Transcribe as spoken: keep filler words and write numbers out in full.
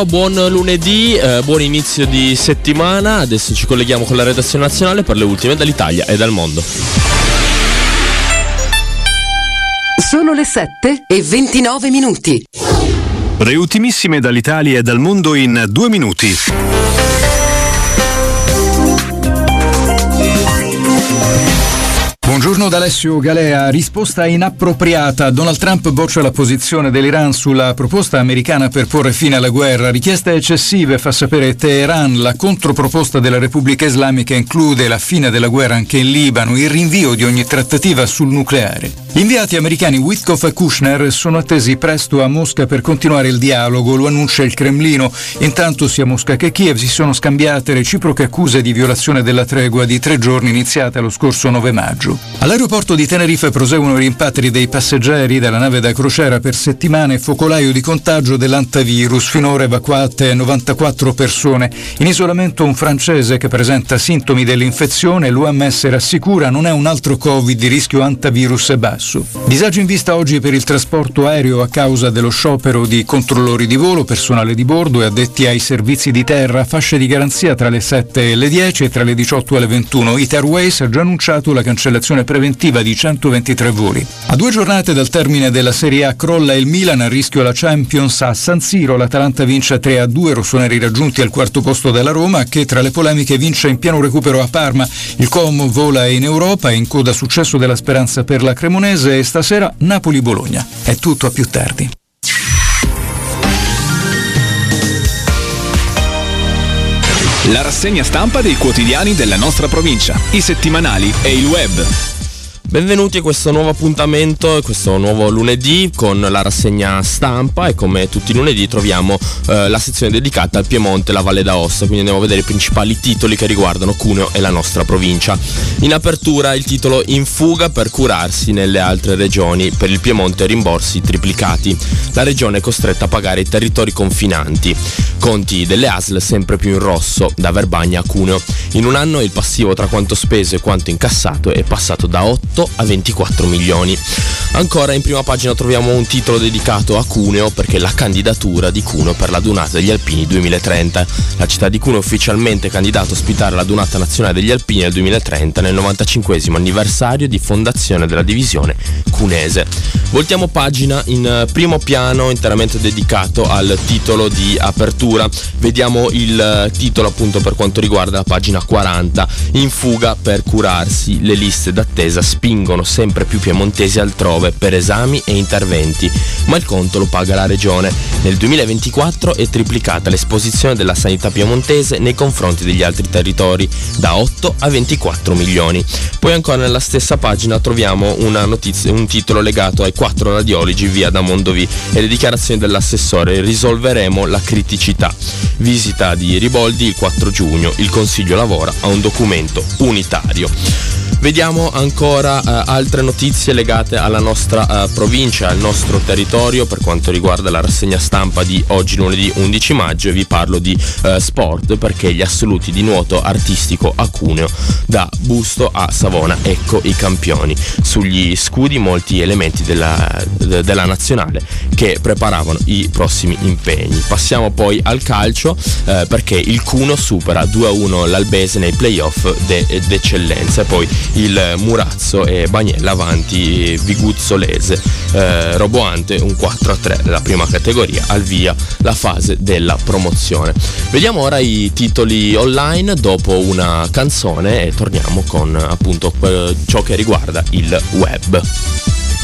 Buon lunedì, eh, buon inizio di settimana. Adesso ci colleghiamo con la redazione nazionale per le ultime dall'Italia e dal mondo. Sono le sette e ventinove minuti. Le ultimissime dall'Italia e dal mondo in due minuti. Buongiorno da Alessio Galea. Risposta inappropriata. Donald Trump boccia la posizione dell'Iran sulla proposta americana per porre fine alla guerra. Richieste eccessive, fa sapere Teheran. La controproposta della Repubblica Islamica include la fine della guerra anche in Libano, il rinvio di ogni trattativa sul nucleare. Gli inviati americani Witkoff e Kushner sono attesi presto a Mosca per continuare il dialogo, lo annuncia il Cremlino. Intanto sia Mosca che Kiev si sono scambiate reciproche accuse di violazione della tregua di tre giorni iniziata lo scorso nove maggio. All'aeroporto di Tenerife proseguono i rimpatri dei passeggeri della nave da crociera per settimane, focolaio di contagio dell'antivirus, finora evacuate novantaquattro persone. In isolamento un francese che presenta sintomi dell'infezione, l'O M S rassicura non è un altro Covid, di rischio antivirus è basso. Disagio in vista oggi per il trasporto aereo a causa dello sciopero di controllori di volo, personale di bordo e addetti ai servizi di terra, fasce di garanzia tra le sette e le dieci e tra le diciotto e le ventuno. Ita Airways ha già annunciato la cancellazione preventiva di centoventitré voli. A due giornate dal termine della Serie A crolla il Milan, a rischio la Champions. A San Siro l'Atalanta vince tre a due, rossoneri raggiunti al quarto posto della Roma, che tra le polemiche vince in pieno recupero a Parma. Il Como vola in Europa, è in coda successo della Speranza per la Cremonese e stasera Napoli-Bologna. È tutto, a più tardi. La rassegna stampa dei quotidiani della nostra provincia, i settimanali e il web. Benvenuti a questo nuovo appuntamento, questo nuovo lunedì con la rassegna stampa, e come tutti i lunedì troviamo eh, la sezione dedicata al Piemonte e la Valle d'Aosta, quindi andiamo a vedere i principali titoli che riguardano Cuneo e la nostra provincia. In apertura il titolo: in fuga per curarsi nelle altre regioni, per il Piemonte rimborsi triplicati. La regione è costretta a pagare i territori confinanti. Conti delle A S L sempre più in rosso, da Verbagna a Cuneo. In un anno il passivo tra quanto speso e quanto incassato è passato da otto a ventiquattro milioni. Ancora in prima pagina troviamo un titolo dedicato a Cuneo, perché la candidatura di Cuneo per la Dunata degli Alpini duemilatrenta. La città di Cuneo è ufficialmente candidata a ospitare la Dunata Nazionale degli Alpini nel duemilatrenta, nel novantacinquesimo anniversario di fondazione della divisione cunese. Voltiamo pagina, in primo piano interamente dedicato al titolo di apertura. Vediamo il titolo appunto per quanto riguarda la pagina quaranta: in fuga per curarsi, le liste d'attesa spingono sempre più piemontesi altrove per esami e interventi, ma il conto lo paga la regione. Nel duemilaventiquattro è triplicata l'esposizione della sanità piemontese nei confronti degli altri territori, da otto a ventiquattro milioni. Poi ancora nella stessa pagina troviamo una notizia, un titolo legato ai quattro radiologi via da Mondovì e le dichiarazioni dell'assessore: risolveremo la criticità. Visita di Riboldi il quattro giugno, il Consiglio lavora a un documento unitario. Vediamo ancora eh, altre notizie legate alla nostra eh, provincia, al nostro territorio, per quanto riguarda la rassegna stampa di oggi lunedì undici maggio, e vi parlo di eh, sport, perché gli assoluti di nuoto artistico a Cuneo, da Busto a Savona, ecco i campioni. Sugli scudi molti elementi della, de, della nazionale che preparavano i prossimi impegni. Passiamo poi al calcio, eh, perché il Cuneo supera due a uno l'Albese nei playoff de, d'eccellenza, e poi il Murazzo e Bagnella avanti Viguzzolese, eh, roboante un quattro a tre nella prima categoria, al via la fase della promozione. Vediamo ora i titoli online dopo una canzone e torniamo con appunto eh, ciò che riguarda il web.